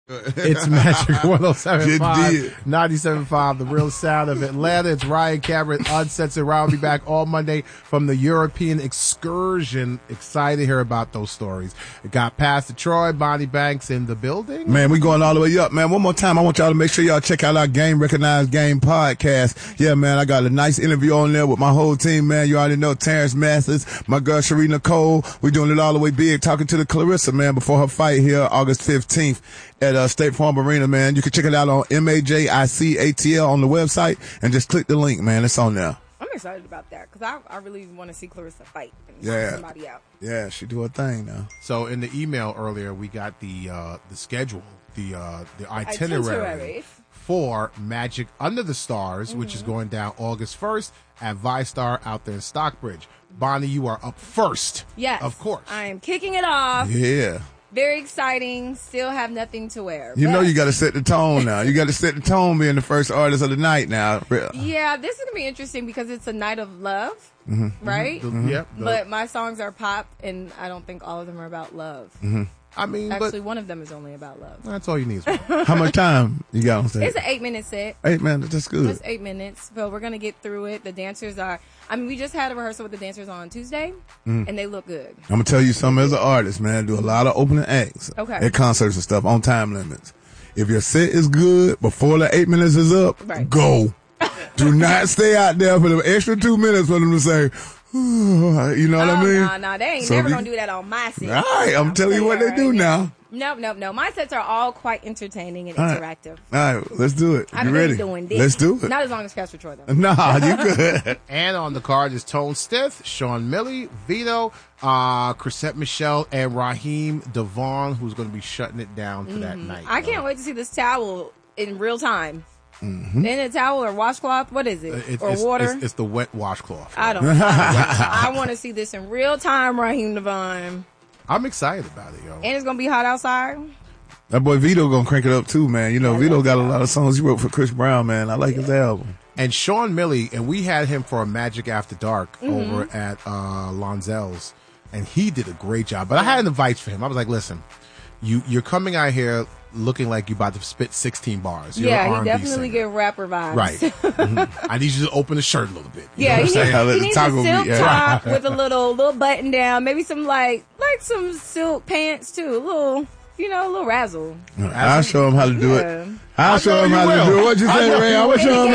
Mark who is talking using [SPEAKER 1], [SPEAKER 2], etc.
[SPEAKER 1] It's Magic 107.5, 97.5, the real sound of Atlanta. It's Ryan Cameron, Uncensored. Ryan will be back all Monday from the European excursion. Excited to hear about those stories. It got Pastor Troy, Bonnie Banks in the building.
[SPEAKER 2] Man, we going all the way up, man. One more time, I want y'all to make sure y'all check out our Game Recognized Game podcast. Yeah, man, I got a nice interview on there with my whole team, man. You already know Terrence Masters, my girl Sheree Nicole. We're doing it all the way big, talking to the Clarissa, man, before her fight here August 15th. At State Farm Arena, man. You can check it out on MAJICATL on the website and just click the link, man. It's on there.
[SPEAKER 3] I'm excited about that because I really want to see Clarissa fight and
[SPEAKER 2] knock
[SPEAKER 3] somebody out.
[SPEAKER 2] Yeah, she do her thing now.
[SPEAKER 1] So in the email earlier, we got the schedule, the itinerary for Magic Under the Stars, which is going down August 1st at ViStar out there in Stockbridge. Bonnie, you are up first.
[SPEAKER 3] Yes.
[SPEAKER 1] Of course.
[SPEAKER 3] I am kicking it off.
[SPEAKER 2] Yeah.
[SPEAKER 3] Very exciting. Still have nothing to wear.
[SPEAKER 2] You know you got to set the tone now. You got to set the tone being the first artist of the night now.
[SPEAKER 3] Yeah, this is going to be interesting because it's a night of love, right?
[SPEAKER 1] Yep.
[SPEAKER 3] But my songs are pop, and I don't think all of them are about love.
[SPEAKER 1] I mean,
[SPEAKER 3] actually, one of them is only about love.
[SPEAKER 1] That's all you need.
[SPEAKER 2] How much time you got on stage?
[SPEAKER 3] It's an 8-minute set.
[SPEAKER 2] 8 minutes, that's good.
[SPEAKER 3] It's 8 minutes, but we're going to get through it. The dancers are, we just had a rehearsal with the dancers on Tuesday, and they look good.
[SPEAKER 2] I'm going to tell you something as an artist, man. I do a lot of opening acts at concerts and stuff on time limits. If your set is good before the 8 minutes is up, go. Do not stay out there for the extra 2 minutes for them to say, you know what I mean?
[SPEAKER 3] No, they ain't never going to do that on my set.
[SPEAKER 2] All right, I'm telling you what they do now.
[SPEAKER 3] No. My sets are all quite entertaining and interactive.
[SPEAKER 2] All right, let's do it.
[SPEAKER 3] I'm
[SPEAKER 2] ready?
[SPEAKER 3] Doing this.
[SPEAKER 2] Let's do it.
[SPEAKER 3] Not as long as Pastor Troy, though.
[SPEAKER 2] Nah, you good.
[SPEAKER 1] And on the card is Tone Stith, Sean Milley, Vito, Chrisette Michelle, and Raheem Devon, who's going to be shutting it down for that night.
[SPEAKER 3] I can't wait to see this towel in real time. In a towel or washcloth? What is it? Water?
[SPEAKER 1] It's the wet washcloth.
[SPEAKER 3] I don't know. I want to see this in real time, Raheem Devon.
[SPEAKER 1] I'm excited about it, yo.
[SPEAKER 3] And it's going to be hot outside.
[SPEAKER 2] That boy Vito going to crank it up too, man. You know, Vito got a lot of songs he wrote for Chris Brown, man. I like his album.
[SPEAKER 1] And Sean Milley, and we had him for a Magic After Dark over at Lonzel's, and he did a great job. But I had an advice for him. I was like, listen, you're coming out here looking like you about to spit 16 bars. You're an
[SPEAKER 3] he
[SPEAKER 1] R&B
[SPEAKER 3] definitely
[SPEAKER 1] singer.
[SPEAKER 3] get rapper vibes.
[SPEAKER 1] Right. I need you to open the shirt a little bit.
[SPEAKER 3] Yeah, he needs a silk top with a little button down, maybe some like some silk pants too, a little razzle.
[SPEAKER 2] I'll show him how to do it. I'll show him how to do it. What'd you say, Ray? I will show him.